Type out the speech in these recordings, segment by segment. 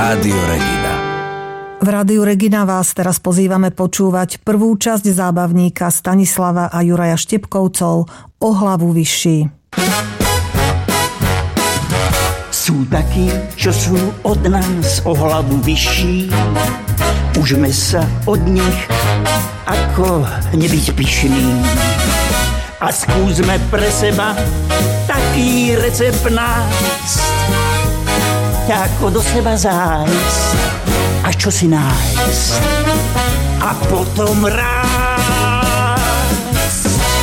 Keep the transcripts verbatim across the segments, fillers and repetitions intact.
Rádio Regina. V Rádiu Regina vás teraz pozývame počúvať prvú časť zábavníka Stanislava a Juraja Štepkovcov O hlavu vyšší. Sú takí, čo sú od nás o hlavu vyšší. Užme sa od nich, ako nebyť pyšný. A skúsme pre seba taký recept nájsť, ako do seba zájsť a čo si nájsť a potom rásť.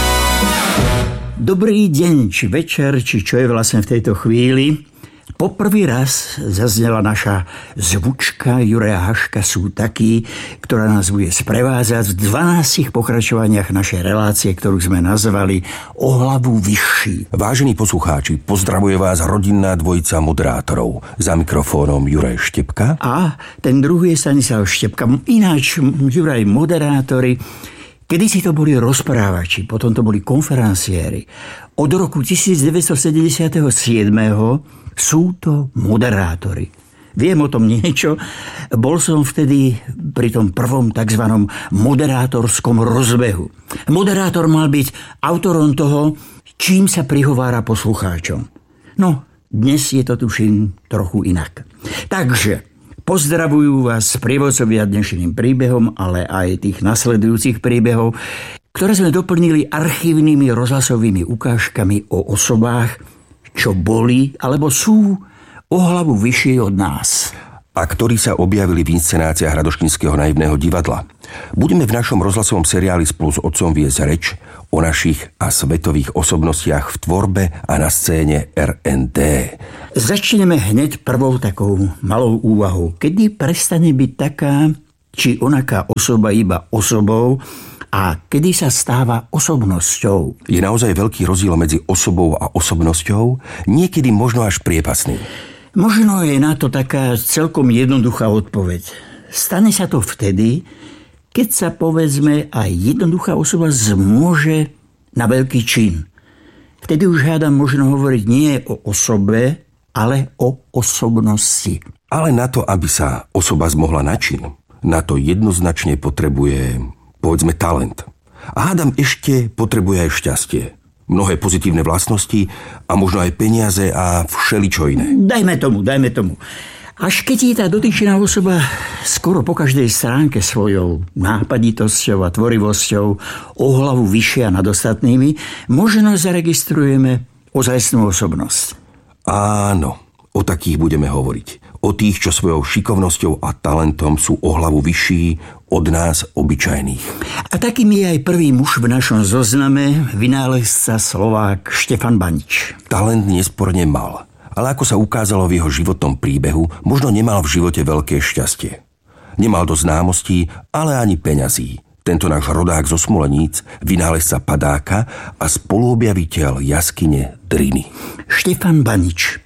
Dobrý deň, či večer, či čo je vlastne v tejto chvíli. Poprvý raz zaznela naša zvučka Juraja Haška Sú takí, ktorá nás bude sprevázať v dvanástich pokračovaniach našej relácie, ktorú sme nazvali O hlavu vyšší. Vážení poslucháči, pozdravuje vás rodinná dvojica moderátorov. Za mikrofónom Juraj Štepka. A ten druhý je Stanislav Štepka. Ináč Juraj moderátori, kedysi to boli rozprávači, potom to boli konferenciéri. Od roku devätnásťstosedemdesiatsedem sú to moderátori. Viem o tom niečo. Bol som vtedy pri tom prvom takzvanom moderátorskom rozbehu. Moderátor mal byť autorom toho, čím sa prihovára poslucháčom. No, dnes je to tuším trochu inak. Takže pozdravujú vás sprievodcovia dnešným príbehom, ale aj tých nasledujúcich príbehov, ktoré sme doplnili archívnymi rozhlasovými ukážkami o osobách, čo boli alebo sú o hlavu vyššie od nás. A ktorí sa objavili v inscenáciách Radoškinského naivného divadla. Budeme v našom rozhlasovom seriáli Spolu s otcom viesť reč o našich a svetových osobnostiach v tvorbe a na scéne er en dé. Začneme hneď prvou takou malou úvahou. Kedy prestane byť taká či onaká osoba iba osobou a kedy sa stáva osobnosťou? Je naozaj veľký rozdiel medzi osobou a osobnosťou, niekedy možno až priepasný. Možno je na to taká celkom jednoduchá odpoveď. Stane sa to vtedy, keď sa povedzme aj jednoduchá osoba zmôže na veľký čin. Vtedy už hádam možno hovoriť nie o osobe, ale o osobnosti. Ale na to, aby sa osoba zmohla na čin, na to jednoznačne potrebuje, povedzme, talent. A hádam ešte potrebuje aj šťastie. Mnohé pozitívne vlastnosti a možno aj peniaze a všeličo iné. Dajme tomu, dajme tomu. Až keď je tá dotyčná osoba skoro po každej stránke svojou nápaditosťou a tvorivosťou o hlavu vyššia nad ostatnými, možno zaregistrujeme ozajstnú osobnosť. Áno, o takých budeme hovoriť. O tých, čo svojou šikovnosťou a talentom sú o hlavu vyšší od nás obyčajných. A takým je aj prvý muž v našom zozname, vynálezca Slovák Štefan Banič. Talent nesporne mal, ale ako sa ukázalo v jeho životnom príbehu, možno nemal v živote veľké šťastie. Nemal do známostí, ale ani peňazí. Tento náš rodák zo Smoleníc, vynálezca padáka a spoluobjaviteľ jaskyne Driny. Štefan Banič.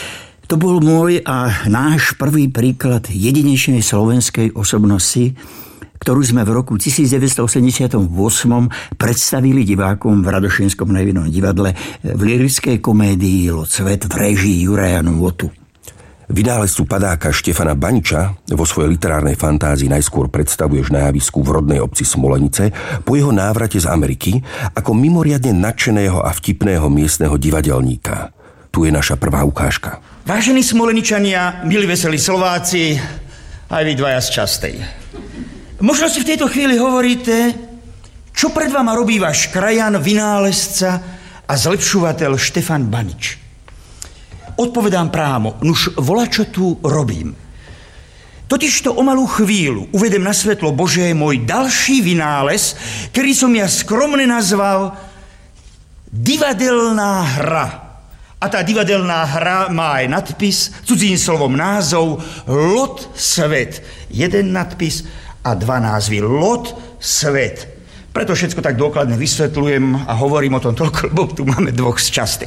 To bol môj a náš prvý príklad jedinečnej slovenskej osobnosti, ktorú sme v roku devätnásťstoosemdesiatosem predstavili divákom v Radošinskom naivnom divadle v lyrickej komédii Locvet v réžii Juraja Nôtu. Vynálezcu padáka Štefana Baniča vo svojej literárnej fantázii najskôr predstavuješ na javisku v rodnej obci Smolenice po jeho návrate z Ameriky ako mimoriadne nadšeného a vtipného miestneho divadelníka. Tu je naša prvá ukážka. Vážení Smoleničania, milí veselí Slováci, aj vy dvaja z Častej. Možno si v tejto chvíli hovoríte, čo pred vama robí váš krajan, vynálezca a zlepšovateľ Štefan Banič. Odpovedám prámo, nuž volá, čo tu robím. Totižto o malú chvíľu uvedem na svetlo Božé môj ďalší vynález, ktorý som ja skromne nazval divadelná hra. A tá divadelná hra má aj nadpis, cudzím slovom názov Lot svet. Jeden nadpis a dva názvy. Lot svet. Preto všetko tak dôkladne vysvetľujem a hovorím o tom toľko, lebo tu máme dvoch z Častej.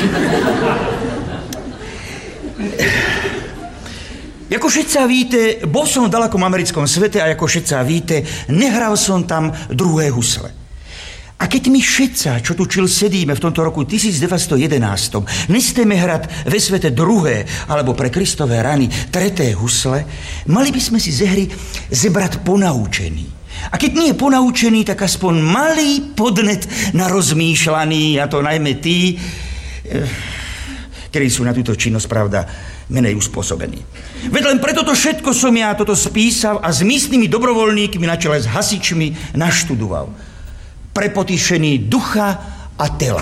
Ako všetci víte, bol som v dalekom americkom svete a ako všetci víte, nehral som tam druhé husle. A keď my všetci, čo tu čil sedíme v tomto roku tisícdeväťsto jedenásť, nestéme hrať ve svete druhé, alebo pre Kristové rany treté husle, mali by sme si ze hry zebrať ponaučený. A keď nie je ponaučený, tak aspoň malý podnet na rozmýšľaný, a to najmä tí, ktorí sú na túto činnosť, pravda, menej uspôsobení. Veď len preto to všetko som ja toto spísal a s místnymi dobrovoľníkmi na čele s hasičmi naštudoval. Pre potešení ducha a tela.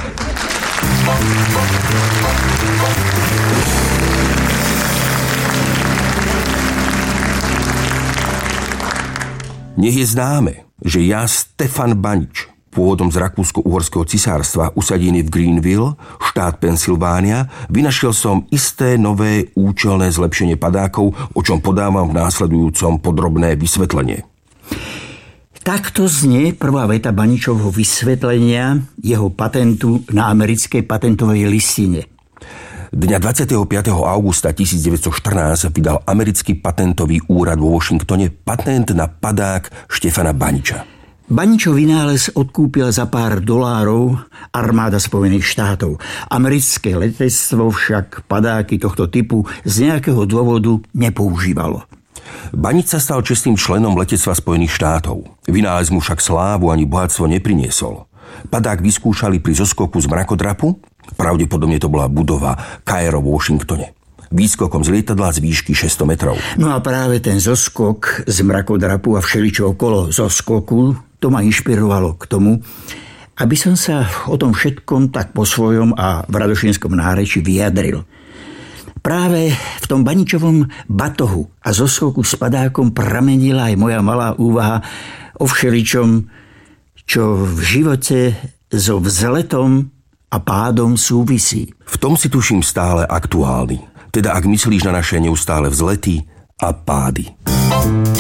Nech je známe, že ja, Stefan Banič, pôvodom z Rakúsko-Uhorského cisárstva, usadený v Greenville, štát Pensylvánia, vynašiel som isté nové účelné zlepšenie padákov, o čom podávam v následujúcom podrobné vysvetlenie. Takto znie prvá veta Baničovho vysvetlenia jeho patentu na americkej patentovej listine. Dňa dvadsiateho piateho augusta tisícdeväťstoštrnásť vydal americký patentový úrad vo Washingtone patent na padák Štefana Baniča. Baničov vynález odkúpil za pár dolárov armáda Spojených štátov. Americké letectvo však padáky tohto typu z nejakého dôvodu nepoužívalo. Banič sa stal čestným členom letectva Spojených štátov. Vynález mu však slávu ani bohatstvo nepriniesol. Padák vyskúšali pri zoskoku z mrakodrapu, pravdepodobne to bola budova Cairo v Washingtone. Výskokom z lietadla z výšky šesťsto metrov. No a práve ten zoskok z mrakodrapu a všeličo okolo zoskoku, to ma inšpirovalo k tomu, aby som sa o tom všetkom tak po svojom a v radošínskom náreči vyjadril. Práve v tom Baničovom batohu a zoskoku s padákom pramenila aj moja malá úvaha o všeličom, čo v živote so vzletom a pádom súvisí. V tom si tuším stále aktuálny. Teda ak myslíš na naše neustále vzlety a pády.